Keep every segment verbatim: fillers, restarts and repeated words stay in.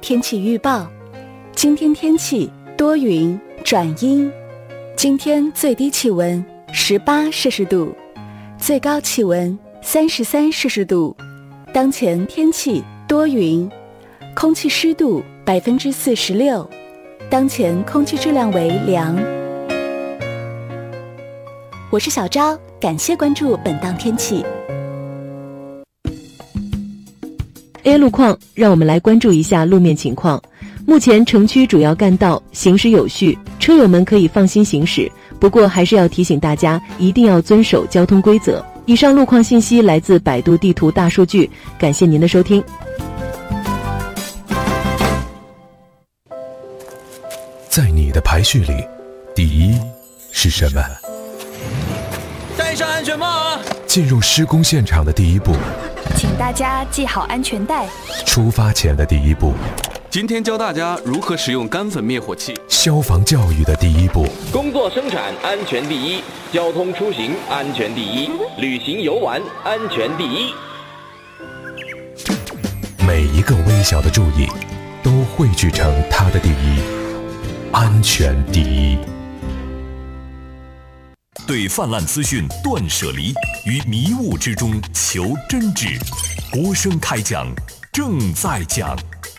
天气预报。今天天气多云转阴，今天最低气温十八摄氏度，最高气温三十三摄氏度。当前天气多云，空气湿度百分之四十六，当前空气质量为良。我是小昭，感谢关注本档天气。 A 路况，让我们来关注一下路面情况。目前城区主要干道行驶有序，车友们可以放心行驶，不过还是要提醒大家一定要遵守交通规则。以上路况信息来自百度地图大数据，感谢您的收听。 在你的排序里，第一是什么？ 戴上安全帽啊！ 进入施工现场的第一步， 请大家系好安全带。 出发前的第一步， 今天教大家如何使用干粉灭火器。 消防教育的第一步， 工作生产安全第一，交通出行安全第一，旅行游玩安全第一。 每一个微小的注意都汇聚成它的第一，安全第一。 对泛滥资讯断舍离，于迷雾之中求真知。国声开讲，正在讲。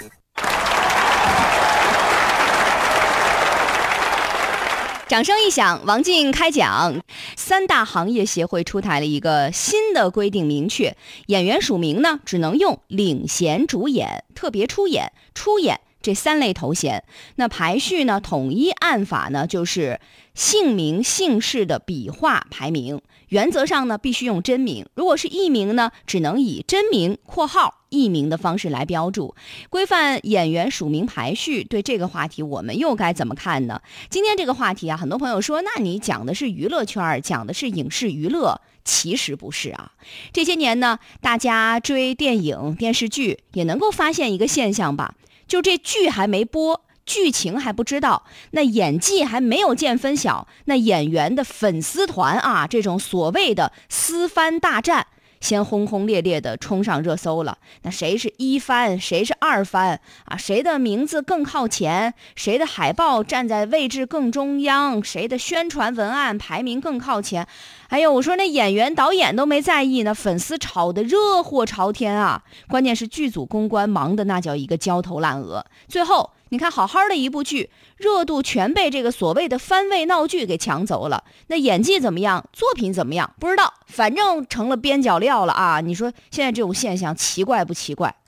掌声一响，王静开讲。三大行业协会出台了一个新的规定，明确演员署名呢只能用领衔主演、特别出演、出演这三类头衔。那排序呢，统一按法呢就是姓名姓氏的笔画排名，原则上呢必须用真名，如果是艺名呢只能以真名括号艺名的方式来标注。规范演员署名排序，对这个话题我们又该怎么看呢？今天这个话题啊，很多朋友说那你讲的是娱乐圈，讲的是影视娱乐，其实不是啊。这些年呢，大家追电影电视剧也能够发现一个现象吧，就这剧还没播，剧情还不知道，那演技还没有见分晓，那演员的粉丝团啊，这种所谓的私番大战先轰轰烈烈的冲上热搜了。那谁是一番，谁是二番啊？谁的名字更靠前？谁的海报站在位置更中央？谁的宣传文案排名更靠前？哎呦，我说那演员导演都没在意呢，粉丝炒得热火朝天啊！关键是剧组公关忙的那叫一个焦头烂额，最后你看好好的一部剧，热度全被这个所谓的番位闹剧给抢走了。那演技怎么样，作品怎么样不知道，反正成了边角料了啊！你说现在这种现象奇怪不奇怪？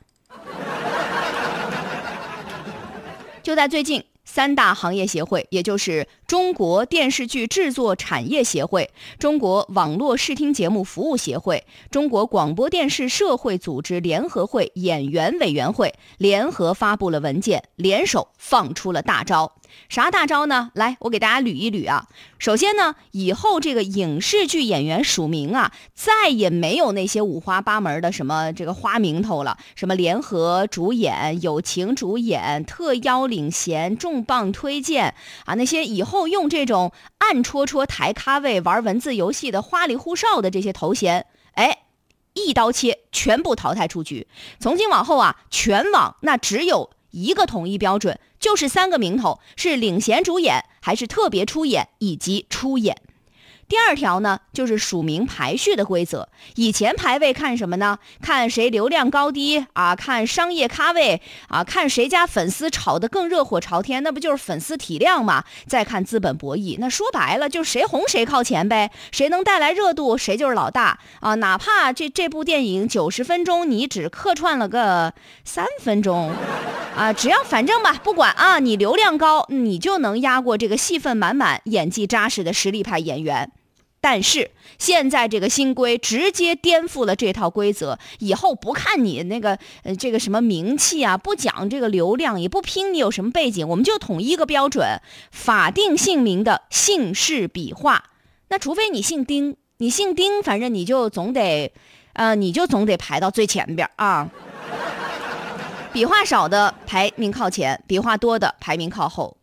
就在最近，三大行业协会，也就是中国电视剧制作产业协会、中国网络视听节目服务协会、中国广播电视社会组织联合会演员委员会联合发布了文件，联手放出了大招。啥大招呢？来，我给大家捋一捋啊。首先呢，以后这个影视剧演员署名啊，再也没有那些五花八门的什么这个花名头了，什么联合主演、友情主演、特邀领衔、重磅推荐啊，那些以后用这种暗戳戳抬咖位、玩文字游戏的花里胡哨的这些头衔，哎，一刀切，全部淘汰出局。从今往后啊，全网那只有一个统一标准，就是三个名头，是领衔主演还是特别出演以及出演。第二条呢，就是署名排序的规则。以前排位看什么呢？看谁流量高低啊，看商业咖位啊，看谁家粉丝炒得更热火朝天，那不就是粉丝体量吗？再看资本博弈，那说白了就是谁红谁靠前呗，谁能带来热度谁就是老大啊！哪怕这这部电影九十分钟你只客串了个三分钟啊，只要反正吧，不管啊，你流量高，你就能压过这个戏份满满、演技扎实的实力派演员。但是现在这个新规直接颠覆了这套规则，以后不看你那个呃这个什么名气啊，不讲这个流量，也不拼你有什么背景，我们就统一一个标准，法定姓名的姓氏笔画。那除非你姓丁，你姓丁，反正你就总得呃你就总得排到最前边啊。笔画少的排名靠前，笔画多的排名靠后。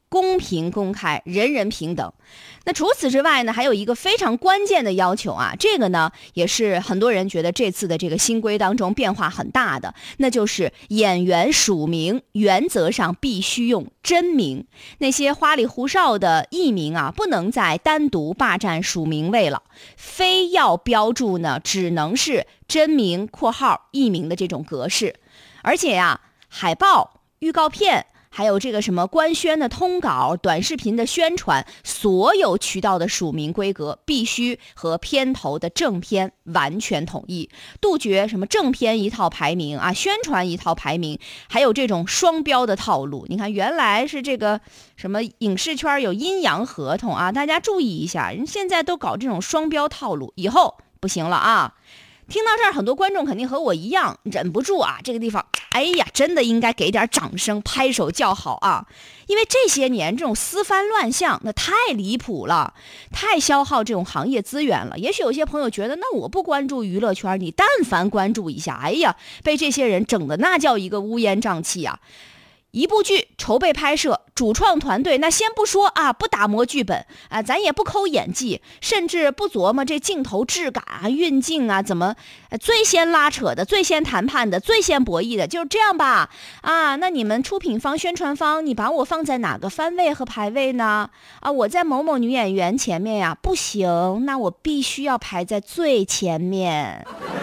公平公开，人人平等。那除此之外呢，还有一个非常关键的要求啊，这个呢也是很多人觉得这次的这个新规当中变化很大的，那就是演员署名原则上必须用真名，那些花里胡哨的艺名啊，不能再单独霸占署名位了，非要标注呢，只能是真名括号艺名的这种格式。而且呀、啊，海报、预告片还有这个什么官宣的通稿、短视频的宣传，所有渠道的署名规格必须和片头的正片完全统一，杜绝什么正片一套排名啊，宣传一套排名，还有这种双标的套路。你看，原来是这个什么影视圈有阴阳合同啊，大家注意一下，人现在都搞这种双标套路，以后不行了啊！听到这儿，很多观众肯定和我一样忍不住啊，这个地方哎呀，真的应该给点掌声，拍手叫好啊！因为这些年这种私翻乱象那太离谱了，太消耗这种行业资源了。也许有些朋友觉得，那我不关注娱乐圈，你但凡关注一下，哎呀，被这些人整的那叫一个乌烟瘴气啊！一部剧筹备拍摄，主创团队那先不说啊，不打磨剧本啊，咱也不抠演技，甚至不琢磨这镜头质感啊、运镜啊，怎么最先拉扯的、最先谈判的、最先博弈的，就是这样吧？啊，那你们出品方、宣传方，你把我放在哪个番位和排位呢？啊，我在某某女演员前面呀，不行，那我必须要排在最前面。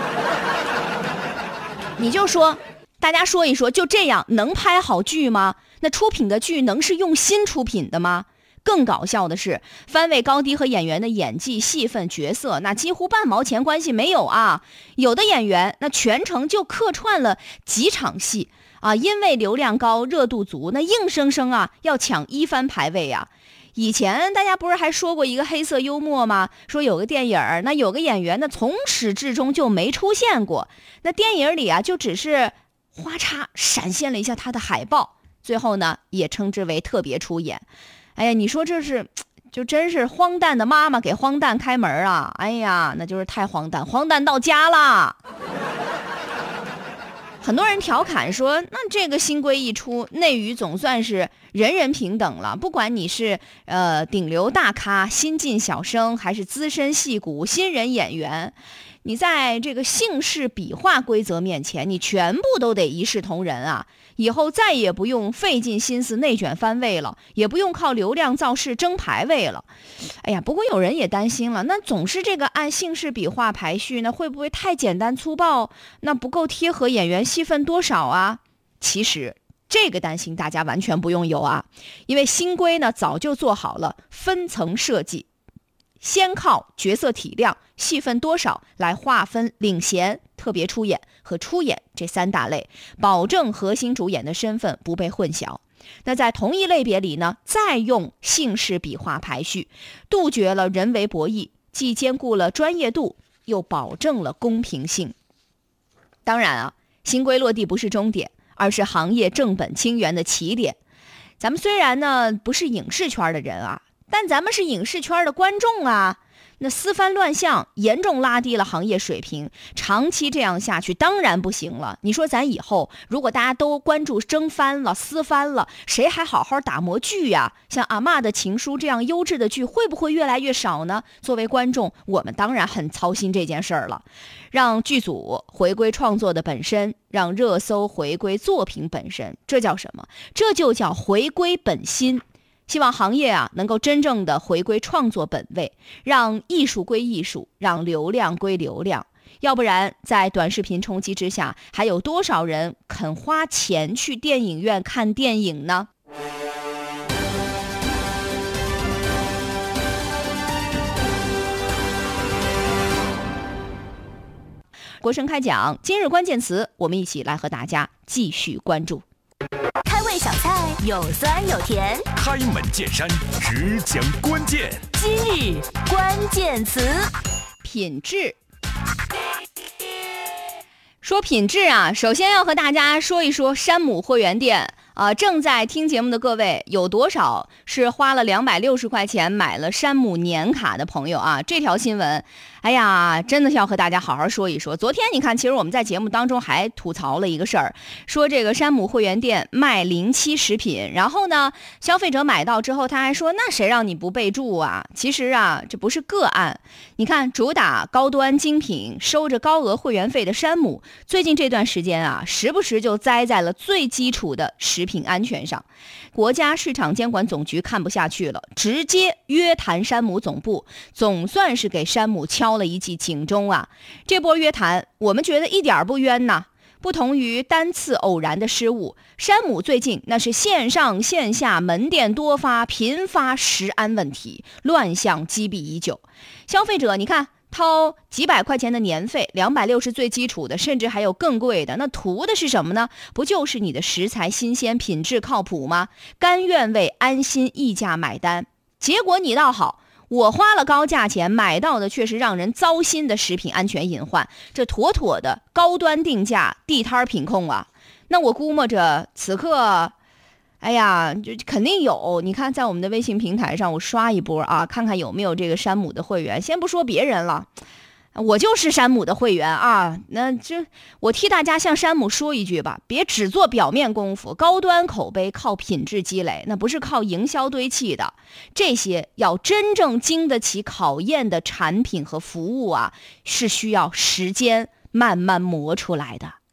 你就说。大家说一说，就这样能拍好剧吗？那出品的剧能是用心出品的吗？更搞笑的是，番位高低和演员的演技、戏份、角色，那几乎半毛钱关系没有啊！有的演员那全程就客串了几场戏啊，因为流量高、热度足，那硬生生啊要抢一番排位啊！以前大家不是还说过一个黑色幽默吗？说有个电影，那有个演员呢从始至终就没出现过，那电影里啊就只是花叉闪现了一下他的海报，最后呢也称之为特别出演。哎呀，你说这是就真是荒诞的妈妈给荒诞开门啊！哎呀，那就是太荒诞，荒诞到家啦。很多人调侃说，那这个新规一出，内娱总算是人人平等了，不管你是呃顶流大咖、新晋小生，还是资深戏骨、新人演员，你在这个姓氏笔画规则面前，你全部都得一视同仁啊！以后再也不用费尽心思内卷番位了，也不用靠流量造势争排位了。哎呀，不过有人也担心了，那总是这个按姓氏笔画排序，那会不会太简单粗暴？那不够贴合演员戏份多少啊？其实这个担心大家完全不用有啊，因为新规呢早就做好了分层设计。先靠角色体量、戏份多少来划分领衔、特别出演和出演这三大类，保证核心主演的身份不被混淆。那在同一类别里呢，再用姓氏笔画排序，杜绝了人为博弈，既兼顾了专业度，又保证了公平性。当然啊，新规落地不是终点，而是行业正本清源的起点。咱们虽然呢不是影视圈的人啊，但咱们是影视圈的观众啊，那私翻乱象严重拉低了行业水平，长期这样下去当然不行了。你说咱以后如果大家都关注争翻了、私翻了，谁还好好打磨剧呀？像阿嬷的情书这样优质的剧会不会越来越少呢？作为观众，我们当然很操心这件事儿了。让剧组回归创作的本身，让热搜回归作品本身，这叫什么？这就叫回归本心。希望行业啊能够真正的回归创作本位，让艺术归艺术，让流量归流量。要不然在短视频冲击之下，还有多少人肯花钱去电影院看电影呢？国声开讲，今日关键词，我们一起来和大家继续关注。 开胃小菜有酸有甜， 开门见山，只讲关键。 今日关键词， 品质。说品质啊，首先要和大家说一说山姆会员店啊、呃，正在听节目的各位，有多少是花了两百六十块钱买了山姆年卡的朋友啊？这条新闻，哎呀，真的是要和大家好好说一说。昨天你看，其实我们在节目当中还吐槽了一个事儿，说这个山姆会员店卖临期食品，然后呢，消费者买到之后，他还说那谁让你不备注啊？其实啊，这不是个案。你看，主打高端精品、收着高额会员费的山姆，最近这段时间啊，时不时就栽在了最基础的食品安全上。国家市场监管总局看不下去了，直接约谈山姆总部，总算是给山姆敲了一记警钟啊！这波约谈，我们觉得一点不冤呐。不同于单次偶然的失误，山姆最近那是线上线下门店多发，频发食安问题，乱象积弊已久。消费者，你看。掏几百块钱的年费，两百六十最基础的，甚至还有更贵的，那图的是什么呢？不就是你的食材新鲜、品质靠谱吗？甘愿为安心溢价买单。结果你倒好，我花了高价钱买到的却是让人糟心的食品安全隐患，这妥妥的高端定价、地摊品控啊！那我估摸着此刻。哎呀，就肯定有。你看，在我们的微信平台上，我刷一波啊，看看有没有这个山姆的会员。先不说别人了，我就是山姆的会员啊。那就我替大家向山姆说一句吧，别只做表面功夫，高端口碑靠品质积累，那不是靠营销堆砌的。这些要真正经得起考验的产品和服务啊，是需要时间慢慢磨出来的。